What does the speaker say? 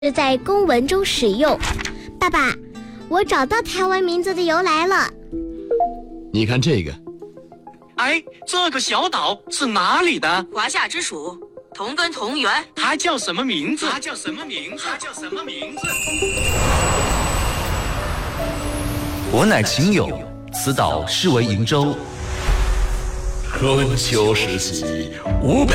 在公文中使用。爸爸，我找到台湾名字的由来了。 你看这个。 哎，这个小岛是哪里的？ 华夏之属，同根同源。 它叫什么名字？ 我乃秦俑，此岛是为瀛洲。 春秋时期，吴